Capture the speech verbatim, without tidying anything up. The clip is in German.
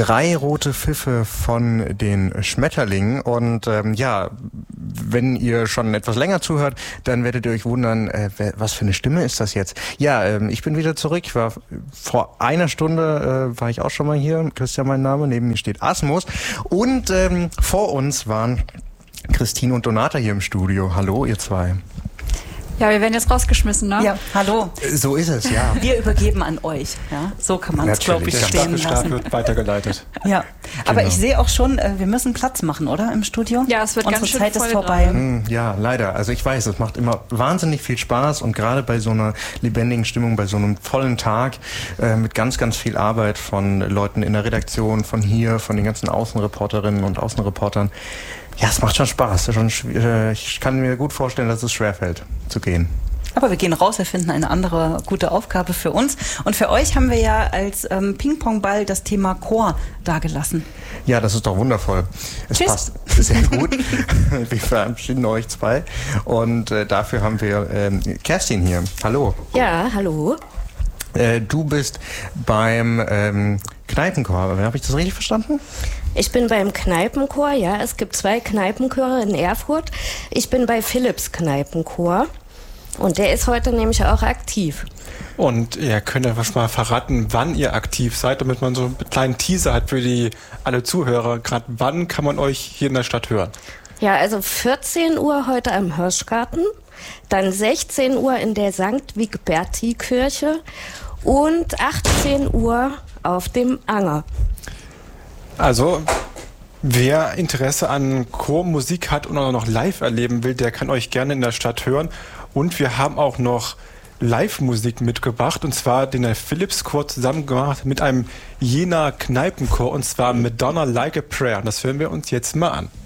Drei rote Pfiffe von den Schmetterlingen. Und ähm, ja, wenn ihr schon etwas länger zuhört, dann werdet ihr euch wundern, äh, was für eine Stimme ist das jetzt? Ja, ähm, ich bin wieder zurück. Ich war vor einer Stunde, äh, war ich auch schon mal hier. Christian mein Name, neben mir steht Asmus. Und ähm, vor uns waren Christine und Donata hier im Studio. Hallo, ihr zwei. Ja, wir werden jetzt rausgeschmissen, ne? Ja, hallo. So ist es, ja. Wir übergeben an euch. Ja, so kann man es, glaube ich, Der stehen Staffelstab lassen. wird weitergeleitet. Ja, aber Genau. ich sehe auch schon, äh, wir müssen Platz machen, oder? Im Studio? Ja, es wird Unsere ganz schön Zeit voll ist vorbei. gerade. Hm, Ja, leider. Also ich weiß, es macht immer wahnsinnig viel Spaß und gerade bei so einer lebendigen Stimmung, bei so einem vollen Tag äh, mit ganz, ganz viel Arbeit von Leuten in der Redaktion, von hier, von den ganzen Außenreporterinnen und Außenreportern. Ja, es macht schon Spaß. Schon, schw- äh, ich kann mir gut vorstellen, dass es schwerfällt zu gehen. Aber wir gehen raus, wir finden eine andere gute Aufgabe für uns. Und für euch haben wir ja als ähm, Ping-Pong-Ball das Thema Chor dargelassen. Ja, das ist doch wundervoll. Es Tschüss. passt sehr gut. Wir verabschieden euch zwei. Und äh, dafür haben wir ähm, Kerstin hier. Hallo. Ja, hallo. Äh, du bist beim ähm, Kneipenchor. Habe ich das richtig verstanden? Ich bin beim Kneipenchor, ja. Es gibt zwei Kneipenchöre in Erfurt. Ich bin bei Philips Kneipenchor. Und der ist heute nämlich auch aktiv. Und ihr könnt ja mal verraten, wann ihr aktiv seid, damit man so einen kleinen Teaser hat für die alle Zuhörer. Gerade wann kann man euch hier in der Stadt hören? Ja, also vierzehn Uhr heute am Hirschgarten, dann sechzehn Uhr in der Sankt Wigberti-Kirche und achtzehn Uhr auf dem Anger. Also, wer Interesse an Chormusik hat und auch noch live erleben will, der kann euch gerne in der Stadt hören. Und wir haben auch noch Live-Musik mitgebracht, und zwar den der Philips Chor zusammen gemacht mit einem Jena Kneipenchor, und zwar Madonna Like a Prayer. Und das hören wir uns jetzt mal an.